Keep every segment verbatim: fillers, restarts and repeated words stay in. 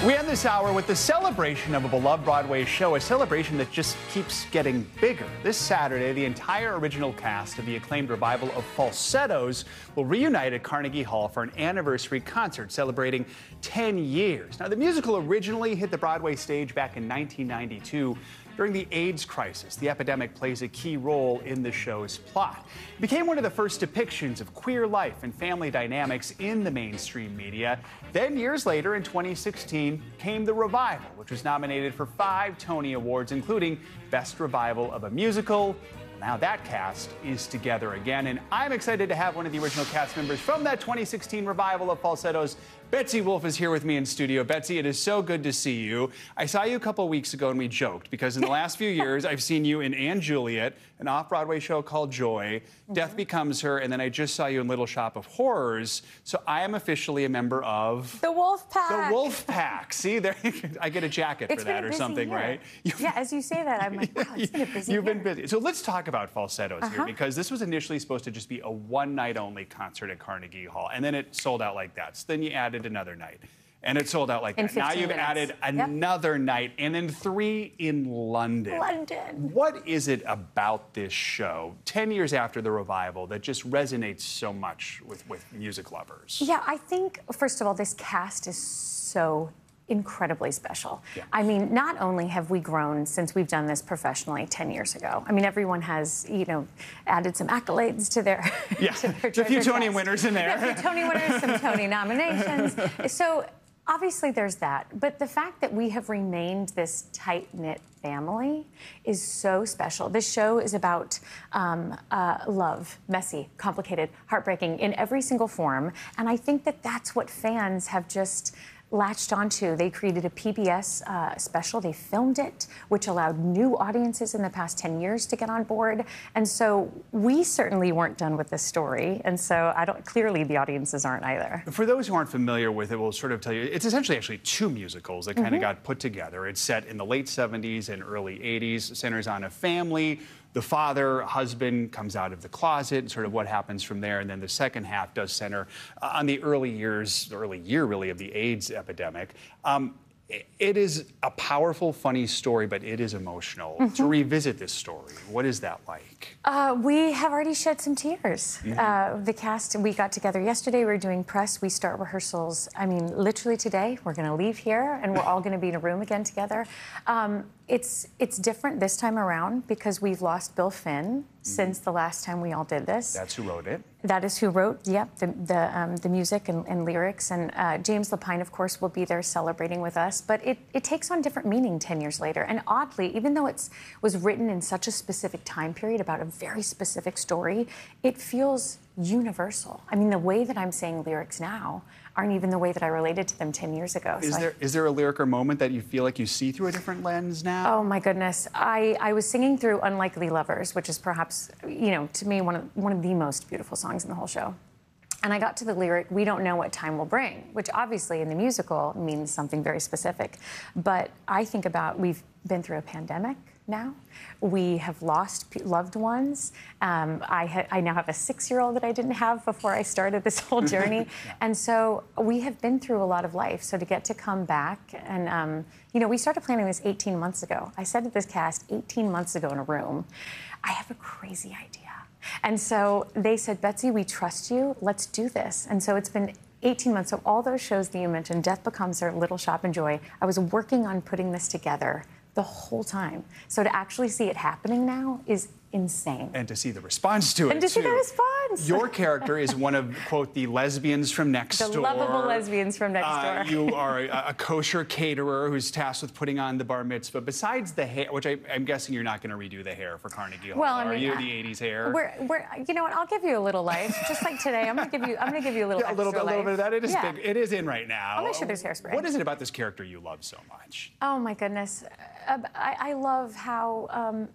We end this hour with the celebration of a beloved Broadway show, a celebration that just keeps getting bigger. This Saturday, the entire original cast of the acclaimed revival of Falsettos will reunite at Carnegie Hall for an anniversary concert celebrating ten years. Now, the musical originally hit the Broadway stage back in nineteen ninety-two. During the AIDS crisis, the epidemic plays a key role in the show's plot. It became one of the first depictions of queer life and family dynamics in the mainstream media. Then, years later, in twenty sixteen, came The Revival, which was nominated for five Tony Awards, including Best Revival of a Musical. Now that cast is together again, and I'm excited to have one of the original cast members from that twenty sixteen revival of Falsettos. Betsy Wolfe is here with me in studio. Betsy, it is so good to see you. I saw you a couple of weeks ago and we joked because in the last few years I've seen you in Anne Juliet, an off-Broadway show called Joy, mm-hmm. Death Becomes Her, and then I just saw you in Little Shop of Horrors. So I am officially a member of... The Wolf Pack. The Wolf Pack. See, there, I get a jacket it's for that or something, year. right? Yeah, as you say that, I'm like, wow, it's been a busy You've year. been busy. So let's talk about Falsettos uh-huh. here, because this was initially supposed to just be a one-night-only concert at Carnegie Hall, and then it sold out like that. So then you added another night. And it sold out like that. Now you've minutes. added Yep. another night, and then three in London. London. What is it about this show, ten years after the revival, that just resonates so much with, with music lovers? Yeah, I think, first of all, this cast is so incredibly special. Yeah. I mean, not only have we grown since we've done this professionally ten years ago. I mean, everyone has, you know, added some accolades to their Yeah, to their a few Tony chest. winners in there. Yeah, a few Tony winners, some Tony nominations. So obviously there's that, but the fact that we have remained this tight-knit family is so special. This show is about um, uh, love, messy, complicated, heartbreaking in every single form, and I think that that's what fans have just latched onto. They created a P B S uh, special. They filmed it, which allowed new audiences in the past ten years to get on board. And so we certainly weren't done with this story. And so I don't, clearly the audiences aren't either. For those who aren't familiar with it, we'll sort of tell you, it's essentially actually two musicals that kind of mm-hmm. got put together. It's set in the late seventies and early eighties, centers on a family. The father, husband, comes out of the closet, and sort of what happens from there. And then the second half does center uh, on the early years, the early year, really, of the AIDS epidemic. Um, it is a powerful, funny story, but it is emotional. Mm-hmm. To revisit this story, what is that like? Uh, we have already shed some tears. Mm-hmm. uh, the cast, we got together yesterday. We were doing press. We start rehearsals, I mean, literally today. We're going to leave here, and we're all going to be in a room again together. Um, it's, it's different this time around because we've lost Bill Finn mm-hmm. since the last time we all did this. That's who wrote it. That is who wrote, yep, the the, um, the music and, and lyrics. And uh, James Lapine, of course, will be there celebrating with us. But it, it takes on different meaning ten years later. And oddly, even though it was written in such a specific time period about a very specific story, it feels universal. I mean, the way that I'm saying lyrics now aren't even the way that I related to them ten years ago. Is so there I, is there a lyric or moment that you feel like you see through a different lens now? Oh, my goodness. I, I was singing through Unlikely Lovers, which is perhaps, you know, to me, one of, one of the most beautiful songs in the whole show. And I got to the lyric, "We don't know what time will bring," which obviously in the musical means something very specific. But I think about, we've been through a pandemic now. We have lost loved ones. Um, I, ha I now have a six-year-old that I didn't have before I started this whole journey. yeah. And so we have been through a lot of life. So to get to come back and, um, you know, we started planning this eighteen months ago. I said to this cast eighteen months ago in a room, I have a crazy idea. And so they said, Betsy, we trust you. Let's do this. And so it's been eighteen months. So all those shows that you mentioned, Death Becomes Her, Little Shop and Joy, I was working on putting this together the whole time. So to actually see it happening now is insane. And to see the response to it, And to see too. the response. Your character is one of, quote, the lesbians from next the door. The lovable lesbians from next uh, door. You are a, a kosher caterer who's tasked with putting on the bar mitzvah. Besides the hair, which I, I'm guessing you're not going to redo the hair for Carnegie Hall, well, I mean, are you? uh, The eighties hair? We're, we're, you know what? I'll give you a little life. Just like today, I'm going to give you. I'm going to give you a little. Yeah, a little bit, extra a little life. bit of that. It is yeah. big. It is in right now. I'll make sure there's hairspray. What is it about this character you love so much? Oh my goodness, uh, I, I love how. Um,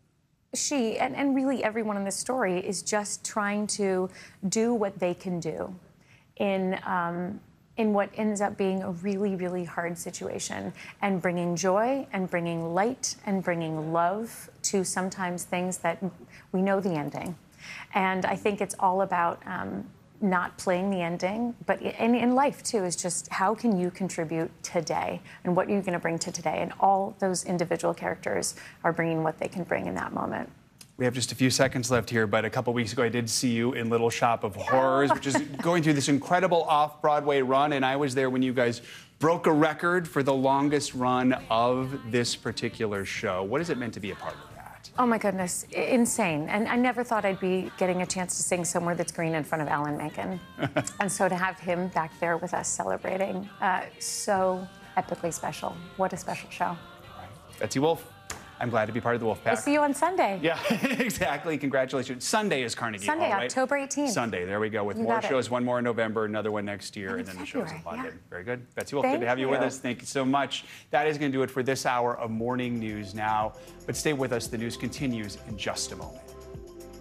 She, and, and really everyone in this story, is just trying to do what they can do in, um, in what ends up being a really, really hard situation, and bringing joy and bringing light and bringing love to sometimes things that we know the ending. And I think it's all about um, not playing the ending, but in, in life too, is just how can you contribute today and what are you going to bring to today? And all those individual characters are bringing what they can bring in that moment. We have just a few seconds left here, but a couple weeks ago I did see you in Little Shop of Horrors, which is going through this incredible off-Broadway run, and I was there when you guys broke a record for the longest run of this particular show. What has it meant to be a part of that? Oh my goodness, I- insane. And I never thought I'd be getting a chance to sing Somewhere That's Green in front of Alan Menken. And so to have him back there with us celebrating, uh, so epically special. What a special show. Right. Betsy Wolfe, I'm glad to be part of the Wolf Pack. I'll see you on Sunday. Yeah, exactly. Congratulations. Sunday is Carnegie Sunday, Hall, right? October eighteenth. Sunday, there we go. With You more got it. shows, one more in November, another one next year, And and then the shows in February, London. yeah. Very good. Betsy Wolfe, Thank good to have you. with you. us. Thank you so much. That is going to do it for this hour of Morning News Now. But stay with us. The news continues in just a moment.